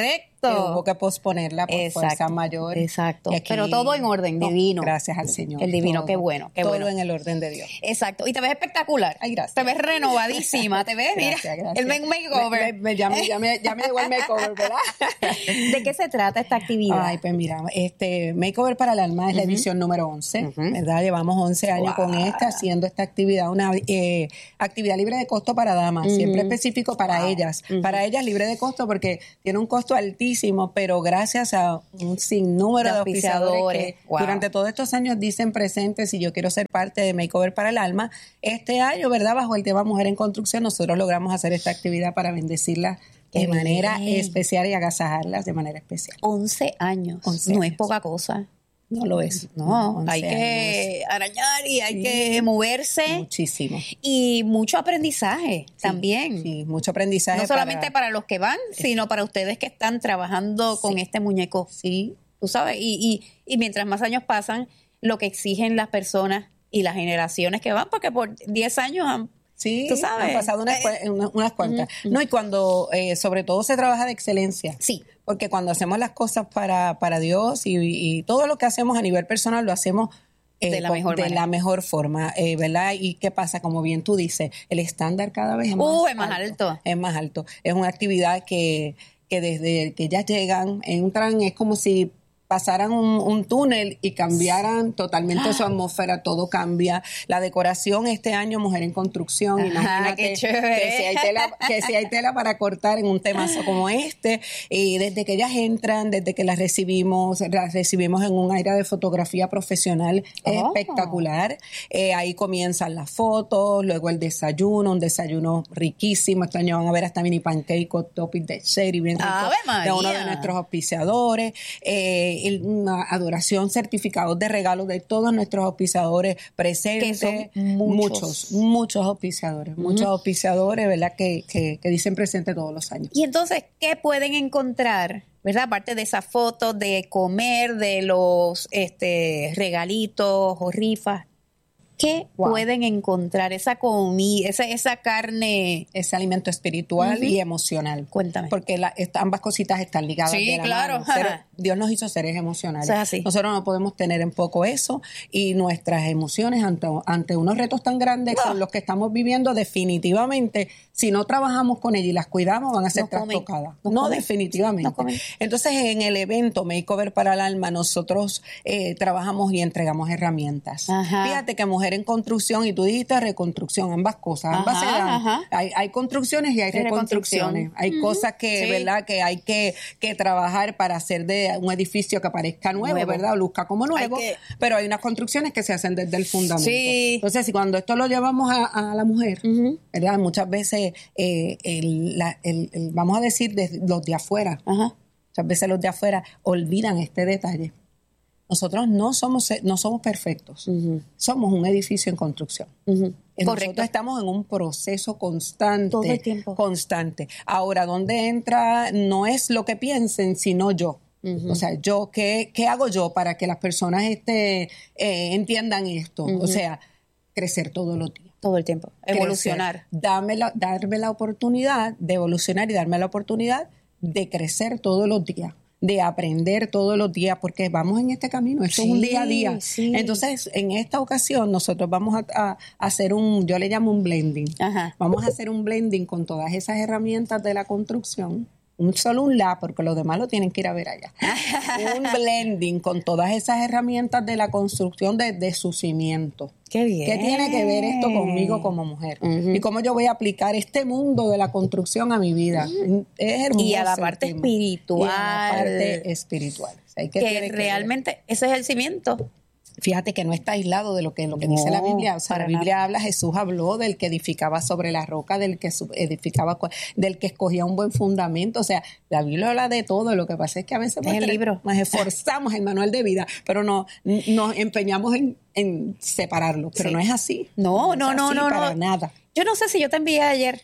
Exacto. Que hubo que posponerla por Exacto. fuerza mayor. Exacto. Y aquí- Pero todo en orden, No, divino. Gracias al Señor. El divino, Todo. qué bueno, qué todo bueno. en el orden de Dios. Exacto. Y te ves espectacular. Ay, gracias. Te ves renovadísima. Te ves, mira, Gracias, gracias. el make- makeover. Me, me, me- ya, me, ya, me, ya me llegó el makeover, ¿verdad? ¿De qué se trata esta actividad? Ay, pues mira, este Makeover para el Alma es la edición número once, Ujú. ¿verdad? Llevamos once años Wow. con esta, haciendo esta actividad, una eh, actividad libre de costo para damas, Ujú. siempre específico para Wow. ellas. Ujú. Para ellas libre de costo porque tiene un costo altísimo, pero gracias a un sinnúmero De de auspiciadores auspiciadores. que Wow. durante todos estos años dicen presentes, si yo quiero ser parte de Makeover para el Alma, este año, ¿verdad? Bajo el tema Mujer en Construcción, nosotros logramos hacer esta actividad para bendecirlas Qué de manera bien. especial y agasajarlas de manera especial. once años. once no años. es poca cosa. No lo es. No, once hay que arañar y hay Sí. que moverse. años. Muchísimo. Y mucho aprendizaje Sí, también. Sí, mucho aprendizaje. No solamente para, los que van, sino para ustedes que están trabajando con Sí. este muñeco. Sí, Tú sabes, y, y, y mientras más años pasan, lo que exigen las personas y las generaciones que van, porque por diez años han... sí. Tú sabes. Han pasado unas, cua- Eh, una- unas cuantas. ujú, No, y cuando, eh, sobre todo, se trabaja de excelencia. Sí. Porque cuando hacemos las cosas para, para Dios y, y todo lo que hacemos a nivel personal lo hacemos eh, De la con- mejor de manera. la mejor forma, eh, ¿verdad? Y qué pasa, como bien tú dices, el estándar cada vez es más, Uh, es más alto. Es más alto. Es una actividad que, que desde que ya llegan, entran, es como si pasaran un, un túnel y cambiaran totalmente su atmósfera, todo cambia. La decoración este año, Mujer en Construcción, Ajá, imagínate qué chévere. que si hay tela, que si hay tela para cortar en un temazo como este, y desde que ellas entran, desde que las recibimos, las recibimos en un área de fotografía profesional Oh. espectacular. Eh, ahí comienzan las fotos, luego el desayuno, un desayuno riquísimo. Este año van a ver hasta mini pancake con topping de cherry bien rico ¡Ave de uno María! de nuestros auspiciadores. Eh, el- una adoración, certificados de regalo de todos nuestros auspiciadores presentes. Que son muchos. muchos, muchos auspiciadores, muchos auspiciadores, ¿verdad? Que, que, que dicen presente todos los años. Y entonces, ¿qué pueden encontrar? ¿Verdad? Aparte de esas fotos de comer, de los este, regalitos o rifas, ¿qué Wow. pueden encontrar? Esa comida, esa, esa carne. Ese alimento espiritual Ujú. y emocional. Cuéntame. Porque la- esta- ambas cositas están ligadas. Sí, de la claro. mano. Pero Dios nos hizo seres emocionales. Eso es así. Nosotros no podemos tener en poco eso y nuestras emociones ante, ante unos retos tan grandes No. con los que estamos viviendo, definitivamente, si no trabajamos con ellas y las cuidamos, van a ser No comen. trastocadas. No No, comen. definitivamente. No comen. Entonces, en el evento Makeover para el Alma, nosotros eh, trabajamos y entregamos herramientas. Ajá. Fíjate que Mujer en Construcción, y tú dijiste reconstrucción, ambas cosas, ambas Ajá, se dan. ajá. Hay, hay construcciones y hay Hay reconstrucción. reconstrucciones. Hay Ujú. cosas que, Sí. ¿verdad? Que hay que, que trabajar para hacer de un edificio que parezca nuevo, Nuevo. ¿verdad? O luzca como nuevo. que- Pero hay unas construcciones que se hacen desde el fundamento. Sí. Entonces, si cuando esto lo llevamos a, a la mujer, Ujú. ¿verdad? Muchas veces, eh, el, la- el- el- vamos a decir, de los de afuera, Ajá. muchas veces los de afuera olvidan este detalle. Nosotros no somos, no somos perfectos. Ujú. Somos un edificio en construcción. Ujú. Y Correcto. Nosotros estamos en un proceso constante. Todo el tiempo. Constante. Ahora, ¿dónde entra? No es lo que piensen, sino yo. Ujú. O sea, yo, ¿qué, qué hago yo para que las personas este, eh, entiendan esto? Ujú. O sea, crecer todos los días. Todo el tiempo. Evolucionar. Crecer. Dame la- darme la oportunidad de evolucionar y darme la oportunidad de crecer todos los días, de aprender todos los días, porque vamos en este camino, esto es un Sí, día a día. sí. Entonces, en esta ocasión, nosotros vamos a, a- a hacer un, yo le llamo un blending. Ajá. Vamos a hacer un blending con todas esas herramientas de la construcción. Un solo un lab, porque los demás lo tienen que ir a ver allá. Un blending con todas esas herramientas de la construcción desde su cimiento. Qué bien. ¿Qué tiene que ver esto conmigo como mujer? Ujú. Y cómo yo voy a aplicar este mundo de la construcción a mi vida. Es hermoso. Y a la el parte tema. espiritual. Y a la parte espiritual. O sea, hay que Que tiene que ver. realmente ese es el cimiento. Fíjate que no está aislado de lo que, lo que No, dice la Biblia. O sea, la para Biblia habla, Jesús habló del que edificaba sobre la roca, del que su- edificaba, cu- del que escogía un buen fundamento. O sea, la Biblia habla de todo. Lo que pasa es que a veces Es el pues, libro. nos esforzamos el manual de vida, pero no, nos empeñamos en, en separarlo. Pero Sí. no es así. No, es no, no, así no, para no. nada. Yo no sé si yo te envié ayer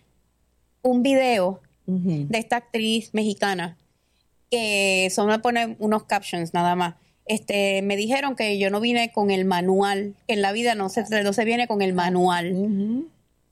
un video Ujú. de esta actriz mexicana que solo me pone unos captions nada más. Este, me dijeron que yo no vine con el manual, que en la vida no se, no se viene con el manual. Ujú.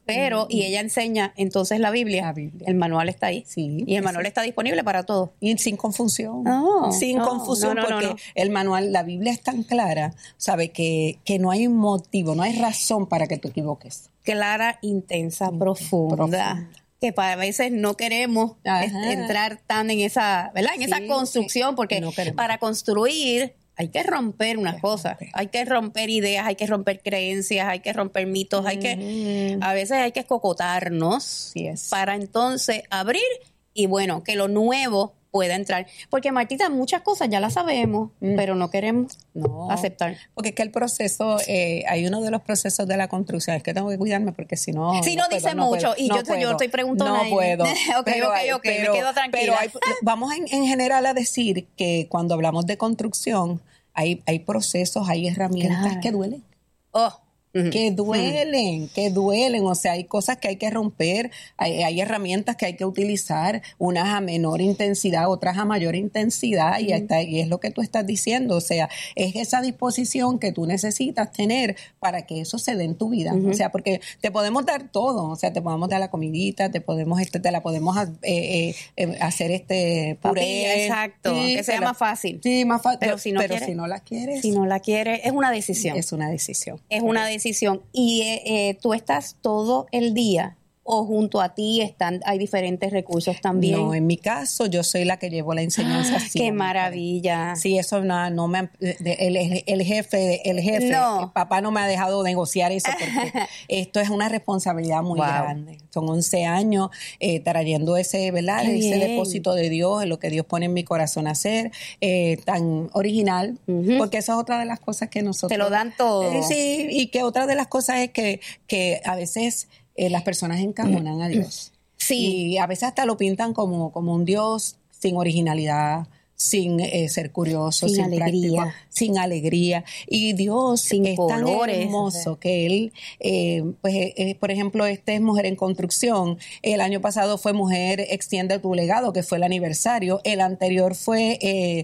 pero, Mm. y ella enseña entonces la Biblia, La Biblia. el manual está ahí. Sí, y el manual sí. está disponible para todos. Y sin confusión. No, sin no, confusión, no, no, porque no, no. el manual, la Biblia es tan clara, sabe que, que no hay motivo, no hay razón para que te equivoques. Clara, intensa, profunda. profunda. Que para veces no queremos Ajá. es- entrar tan en esa, ¿verdad? En Sí, esa construcción, sí. porque No queremos. para construir hay que romper unas que cosas, romper. hay que romper ideas, hay que romper creencias, hay que romper mitos, hay que, Ujú. a veces hay que escocotarnos Así es. para entonces abrir y bueno, que lo nuevo pueda entrar. Porque Martita, muchas cosas ya las sabemos, Mm. pero no queremos No. aceptar. Porque es que el proceso, eh, hay uno de los procesos de la construcción, es que tengo que cuidarme porque si no... Sí, no puedo, dice no mucho, puedo, y no yo te- yo puedo, estoy preguntando No ahí. puedo. Ok, ok, hay- ok, me quedo tranquila. Pero hay- vamos en, en general a decir que cuando hablamos de construcción, hay, hay procesos, hay herramientas Claro. que duelen. Oh. Ujú. Que duelen, que duelen, o sea, hay cosas que hay que romper, hay, hay herramientas que hay que utilizar, unas a menor intensidad, otras a mayor intensidad, y, hasta, y es lo que tú estás diciendo, o sea, es esa disposición que tú necesitas tener para que eso se dé en tu vida, o sea, porque te podemos dar todo, o sea, te podemos dar la comidita, te podemos, este, te la podemos eh, eh, eh, hacer este puré, Papilla, exacto, que sea te la- más fácil. Sí, más fácil, Pero si no pero quieres- si no la quieres, Si no la quiere, es una decisión. es una decisión. Es una decisión. Y eh, eh, tú estás todo el día o junto a ti están hay diferentes recursos también. No, en mi caso yo soy la que llevo la enseñanza. Ah, sí, qué a mi maravilla. Sí, eso no, no me, de- el, el- el jefe, el jefe, No. el papá no me ha dejado negociar eso porque esto es una responsabilidad muy Wow. grande. Son once años eh, trayendo ese, ¿verdad? Qué Ese bien. depósito de Dios, en lo que Dios pone en mi corazón a hacer, eh, tan original, Ujú. porque esa es otra de las cosas que nosotros... Te lo dan todo. Eh, sí, y que otra de las cosas es que, que a veces eh, las personas encajonan a Dios. Sí. Y a veces hasta lo pintan como, como un Dios sin originalidad, sin eh, ser curioso, Sin sin, alegría. práctico, sin alegría. Y Dios Sin es colores, tan hermoso que Él, eh, pues, eh, eh, por ejemplo, este es Mujer en Construcción. El año pasado fue Mujer Extiende tu Legado, que fue el aniversario. El anterior fue eh,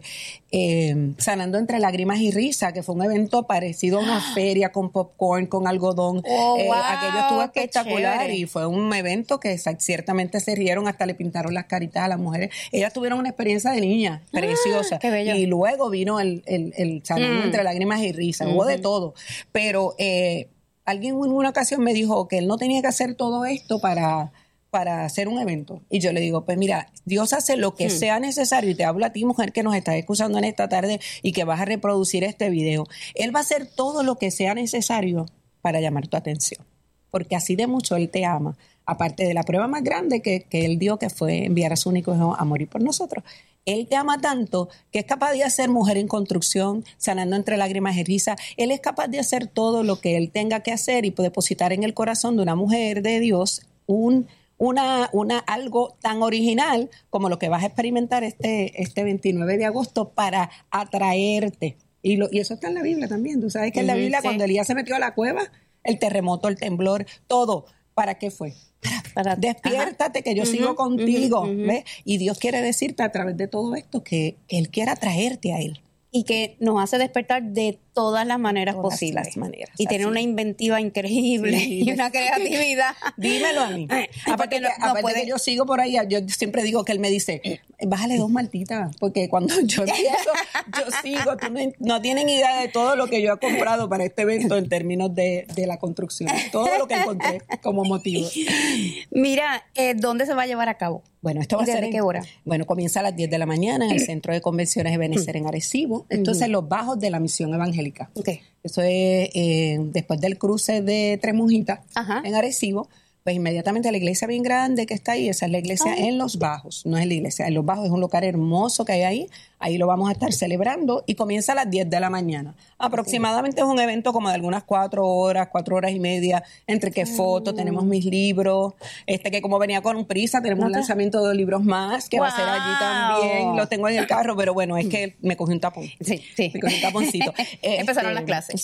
eh, Sanando entre Lágrimas y Risa, que fue un evento parecido a una feria con popcorn, con algodón. Oh, Eh, wow, aquello estuvo qué espectacular chévere. y fue un evento que sa- ciertamente se rieron, hasta le pintaron las caritas a las mujeres. Ellas tuvieron una experiencia de niña preciosa. qué bello. Y luego vino el, el, el Sanando Mm. entre Lágrimas y Risa, hubo de todo. Pero eh, alguien en una ocasión me dijo que él no tenía que hacer todo esto para, para hacer un evento. Y yo le digo, pues mira, Dios hace lo que sea necesario, y te hablo a ti, mujer, que nos estás escuchando en esta tarde y que vas a reproducir este video. Él va a hacer todo lo que sea necesario para llamar tu atención, porque así de mucho Él te ama, aparte de la prueba más grande que, que Él dio, que fue enviar a su único hijo a morir por nosotros. Él te ama tanto que es capaz de hacer Mujer en Construcción, Sanando entre Lágrimas y Risa. Él es capaz de hacer todo lo que Él tenga que hacer y depositar en el corazón de una mujer de Dios un Una, una, algo tan original como lo que vas a experimentar este, este veintinueve de agosto para atraerte. Y, lo, y eso está en la Biblia también. Tú sabes que en la Ujú, Biblia, sí. cuando Elías se metió a la cueva, el terremoto, el temblor, todo. ¿Para qué fue? Para- Despiértate, que yo Ujú, sigo contigo. ujú, ujú. ¿Ves? Y Dios quiere decirte a través de todo esto que, que Él quiere atraerte a Él. Y que nos hace despertar de todas las maneras Todas posibles. las maneras, y tener así una es. inventiva increíble Sí. y una creatividad. Dímelo a mí. Y Aparte, porque que, no- no aparte puede- que yo sigo por ahí, yo siempre digo que él me dice, bájale dos maltitas, porque cuando yo empiezo, yo sigo, tú no, no tienen idea de todo lo que yo he comprado para este evento en términos de, de la construcción, todo lo que encontré como motivo. Mira, eh, ¿dónde se va a llevar a cabo? Bueno, esto va a ¿Y desde ser en- qué hora? Bueno, comienza a las diez de la mañana en el Centro de Convenciones de Benecer en Arecibo. Esto es en los bajos de la Misión Evangélica. Ok. Eso es eh, después del cruce de Tres Monjitas Ajá. en Arecibo. Pues inmediatamente la iglesia bien grande que está ahí, esa es la iglesia en Los Bajos, no es la iglesia, en Los Bajos es un lugar hermoso que hay ahí, ahí lo vamos a estar celebrando y comienza a las diez de la mañana. Aproximadamente es un evento como de algunas cuatro horas, cuatro horas y media, entre que fotos, tenemos mis libros, este que como venía con prisa, tenemos un Ok. lanzamiento de libros más que va a ser allí Wow. también, lo tengo en el carro, pero bueno, es que me cogí un tapón. Sí, sí. Me cogí un taponcito. Este, Empezaron las clases. Sí.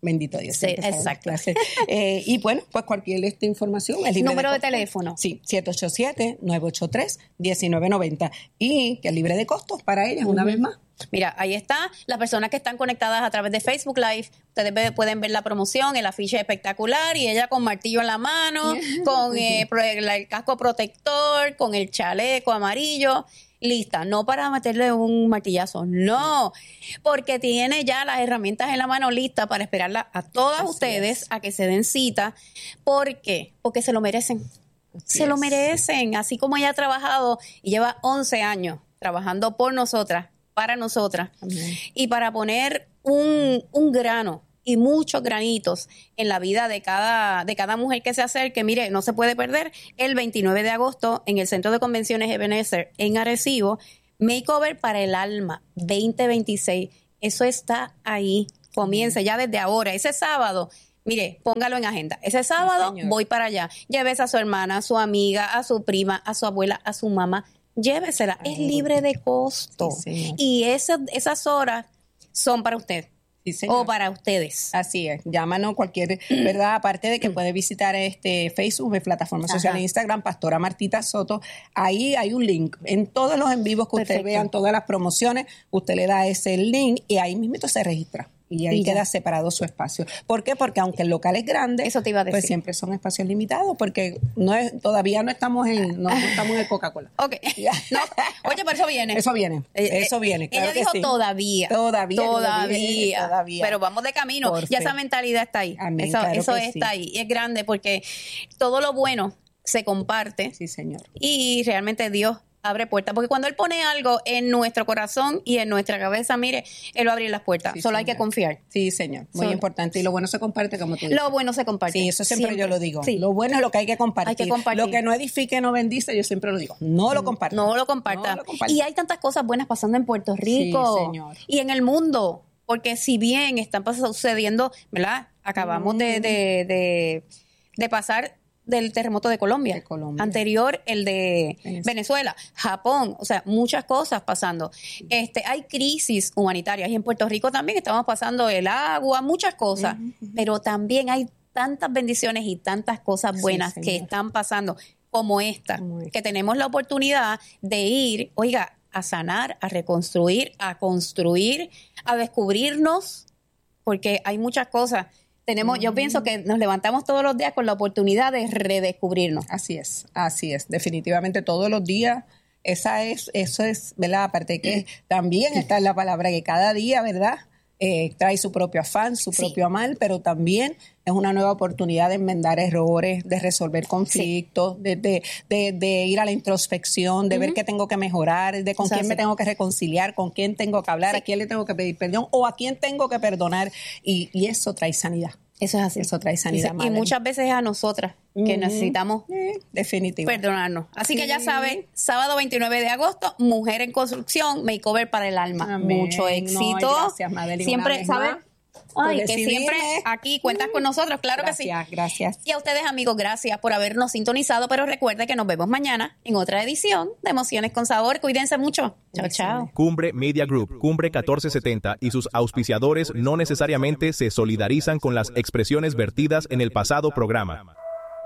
Bendito Dios. Sí, exacto. Eh, y bueno, pues cualquier esta información es libre Número de, de costo. teléfono. Sí, siete ocho siete, nueve ocho tres, uno nueve nueve cero. Y que es libre de costos para ellas, una uh-huh. vez más. Mira, ahí está. Las personas que están conectadas a través de Facebook Live, ustedes pueden ver la promoción, el afiche espectacular y ella con martillo en la mano, con eh, el casco protector, con el chaleco amarillo. Lista, no para meterle un martillazo, no, porque tiene ya las herramientas en la mano listas para esperarla a todas Así ustedes es. a que se den cita. ¿Por qué? Porque se lo merecen. Así se es. lo merecen, así como ella ha trabajado y lleva once años trabajando por nosotras, para nosotras, Amén. y para poner un, un grano y muchos granitos en la vida de cada, de cada mujer que se acerque. Mire, no se puede perder el veintinueve de agosto en el Centro de Convenciones Ebenezer en Arecibo, Makeover para el Alma veinte veintiséis. Eso está ahí. Comienza ya desde ahora. Ese sábado, mire, póngalo en agenda. Ese sábado sí, voy para allá. Llévese a su hermana, a su amiga, a su prima, a su abuela, a su mamá. Llévesela. Ay, es libre de costo. Sí, y ese, esas horas son para usted. Sí, o para ustedes. Así es. Llámanos cualquier, ¿verdad? Aparte de que puede visitar este Facebook, plataforma social, Instagram, Pastora Martita Soto. Ahí hay un link. En todos los en vivos que Perfecto. Usted vean, todas las promociones, usted le da ese link y ahí mismo se registra. Y ahí y queda separado su espacio. ¿Por qué? Porque aunque el local es grande, Eso te iba a decir. pues siempre son espacios limitados, porque no es, todavía no estamos en no, no estamos en el Coca-Cola. Ok. No. Oye, pero eso viene. Eso viene. Eso viene. Claro Ella dijo sí. todavía. Todavía. Todavía. Todavía. Pero vamos de camino. Por ya fe. esa mentalidad está ahí. Amén, eso claro eso que está sí. ahí. Y es grande porque todo lo bueno se comparte. Sí, señor. Y realmente Dios abre puertas, porque cuando Él pone algo en nuestro corazón y en nuestra cabeza, mire, Él va a abrir las puertas. Sí, Solo señor. hay que confiar. Sí, señor. Muy Solo. importante. Y lo bueno se comparte, como tú dices. Lo bueno se comparte. Sí, eso siempre, siempre. yo lo digo. Sí. Lo bueno es lo que hay que compartir. Hay que compartir. Lo que no edifique, no bendice, yo siempre lo digo. No lo compartan. No lo compartan. No lo compartan. Y hay tantas cosas buenas pasando en Puerto Rico. Sí, señor. Y en el mundo. Porque si bien están sucediendo, ¿verdad? Acabamos mm. de, de, de, de pasar del terremoto de Colombia. de Colombia. Anterior el de Venezuela. Venezuela, Japón, o sea, muchas cosas pasando. Este, hay crisis humanitarias y en Puerto Rico también estamos pasando el agua, muchas cosas, uh-huh. pero también hay tantas bendiciones y tantas cosas buenas sí, que están pasando como esta, como esta, que tenemos la oportunidad de ir, oiga, a sanar, a reconstruir, a construir, a descubrirnos, porque hay muchas cosas. Tenemos, mm. yo pienso que nos levantamos todos los días con la oportunidad de redescubrirnos. Así es, así es, definitivamente todos los días. Esa es, eso es, ¿verdad? Aparte que también está en la palabra que cada día, ¿verdad? Eh, trae su propio afán, su sí. propio mal, pero también es una nueva oportunidad de enmendar errores, de resolver conflictos, sí. de, de, de, de ir a la introspección, de uh-huh. ver qué tengo que mejorar, de con o sea, quién sí. me tengo que reconciliar, con quién tengo que hablar, sí. a quién le tengo que pedir perdón o a quién tengo que perdonar. Y, y eso trae sanidad. Eso es así. Eso trae sanidad. Y, y muchas veces es a nosotras uh-huh. que necesitamos sí, definitivo. perdonarnos. Así sí. que ya saben, sábado veintinueve de agosto, Mujer en Construcción, Makeover para el Alma. Amén. Mucho éxito. No, gracias, Madeline. Siempre, ¿sabes? Ay, que siempre aquí cuentas con nosotros, claro gracias, que sí. Gracias, gracias. Y a ustedes, amigos, gracias por habernos sintonizado, pero recuerde que nos vemos mañana en otra edición de Emociones con Sabor. Cuídense mucho. Chao, chao. Cumbre Media Group, Cumbre catorce setenta y sus auspiciadores no necesariamente se solidarizan con las expresiones vertidas en el pasado programa.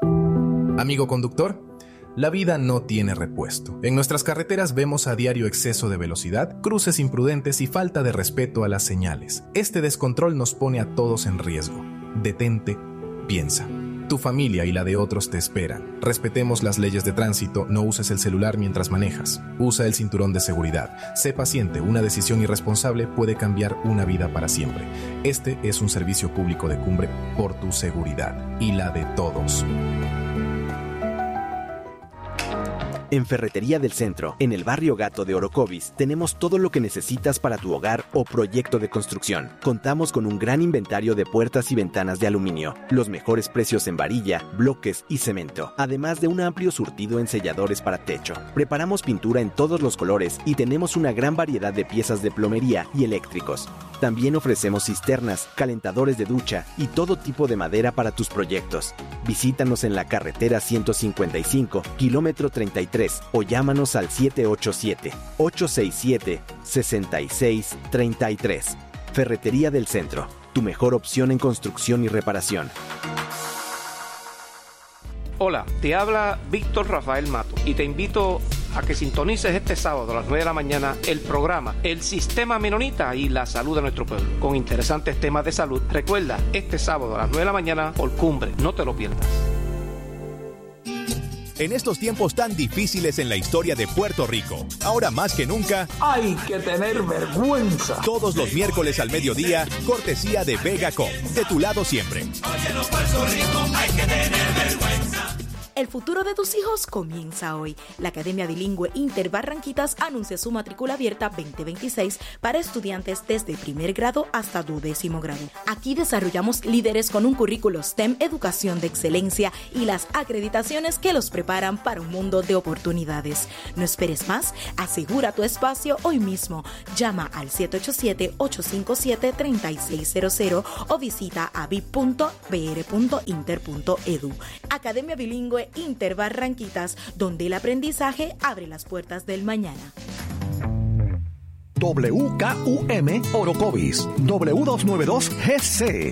Amigo conductor, la vida no tiene repuesto. En nuestras carreteras vemos a diario exceso de velocidad, cruces imprudentes y falta de respeto a las señales. Este descontrol nos pone a todos en riesgo. Detente, piensa. Tu familia y la de otros te esperan. Respetemos las leyes de tránsito, no uses el celular mientras manejas. Usa el cinturón de seguridad. Sé paciente, una decisión irresponsable puede cambiar una vida para siempre. Este es un servicio público de Cumbre por tu seguridad y la de todos. En Ferretería del Centro, en el barrio Gato de Orocovis, tenemos todo lo que necesitas para tu hogar o proyecto de construcción. Contamos con un gran inventario de puertas y ventanas de aluminio, los mejores precios en varilla, bloques y cemento, además de un amplio surtido en selladores para techo. Preparamos pintura en todos los colores y tenemos una gran variedad de piezas de plomería y eléctricos. También ofrecemos cisternas, calentadores de ducha y todo tipo de madera para tus proyectos. Visítanos en la carretera ciento cincuenta y cinco, kilómetro treinta y tres, o llámanos al siete ocho siete, ocho seis siete, seis seis tres tres. Ferretería del Centro, tu mejor opción en construcción y reparación. Hola, te habla Víctor Rafael Mato y te invito a que sintonices este sábado a las nueve de la mañana el programa El Sistema Menonita y la Salud de Nuestro Pueblo, con interesantes temas de salud. Recuerda, este sábado a las nueve de la mañana por Cumbre, no te lo pierdas. En estos tiempos tan difíciles en la historia de Puerto Rico, ahora más que nunca, hay que tener vergüenza. Todos los miércoles al mediodía, cortesía de Vega Cop, de tu lado siempre. Óyelo, Puerto Rico, hay que tener vergüenza. El futuro de tus hijos comienza hoy. La Academia Bilingüe Inter Barranquitas anuncia su matrícula abierta veinte veintiséis para estudiantes desde primer grado hasta duodécimo grado. Aquí desarrollamos líderes con un currículo STEM, educación de excelencia y las acreditaciones que los preparan para un mundo de oportunidades. No esperes más, asegura tu espacio hoy mismo. Llama al siete ocho siete, ocho cinco siete, tres seis cero cero o visita a b i p punto b r punto inter punto e d u. Academia Bilingüe Inter Barranquitas, donde el aprendizaje abre las puertas del mañana. W K U M Orocovis, W doscientos noventa y dos G C.